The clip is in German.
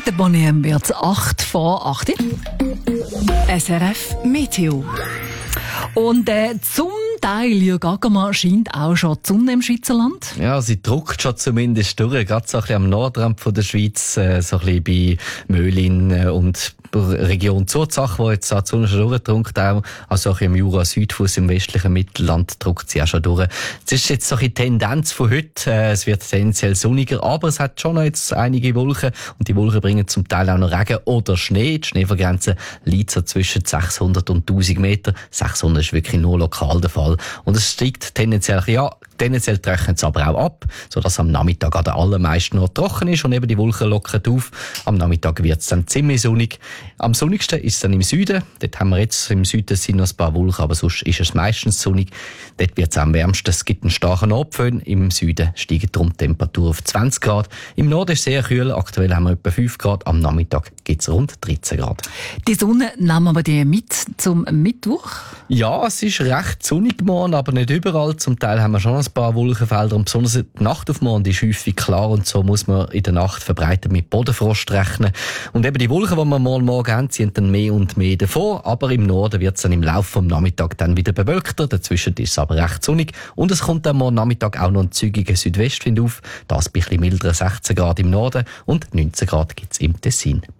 Der Bonnier wird 8 vor 8. SRF Meteo. Und zum Teil, Jürg Ackermann, scheint auch schon die Sonne im Schweizerland. Ja, sie drückt schon zumindest durch, gerade so ein bisschen am Nordrand von der Schweiz, so ein bisschen bei Möhlin und Region Zurzach, wo jetzt die Sonne schon durchdrückt, auch also auch im Jura-Südfuss im westlichen Mittelland drückt sie auch schon durch. Es ist jetzt so eine Tendenz von heute, es wird tendenziell sonniger, aber es hat schon noch jetzt einige Wolken und die Wolken bringen zum Teil auch noch Regen oder Schnee. Die Schneefallgrenze liegt so zwischen 600 und 1000 Meter. 600 ist wirklich nur lokal der Fall. Und es steigt tendenziell trocknet es aber auch ab, sodass am Nachmittag an den allermeisten noch trocken ist und eben die Wolken lockern auf. Am Nachmittag wird es dann ziemlich sonnig. Am sonnigsten ist es dann im Süden. Dort haben wir jetzt im Süden sind noch ein paar Wolken, aber sonst ist es meistens sonnig. Dort wird es am wärmsten. Es gibt einen starken Nordföhn. Im Süden steigt darum die Temperatur auf 20 Grad. Im Norden ist es sehr kühl. Aktuell haben wir etwa 5 Grad. Am Nachmittag gibt es rund 13 Grad. Die Sonne nehmen wir die mit zum Mittwoch. Ja, es ist recht sonnig morgen, aber nicht überall. Zum Teil haben wir schon ein paar Wolkenfelder und besonders die Nacht auf morgen ist häufig klar und so muss man in der Nacht verbreitet mit Bodenfrost rechnen. Und eben die Wolken, die wir morgen haben, ziehen dann mehr und mehr davor, aber im Norden wird es dann im Laufe des Nachmittags dann wieder bewölkter. Dazwischen ist es aber recht sonnig und es kommt dann morgen Nachmittag auch noch ein zügiger Südwestwind auf. Das bei ein bisschen milderen 16 Grad im Norden und 19 Grad gibt es im Tessin.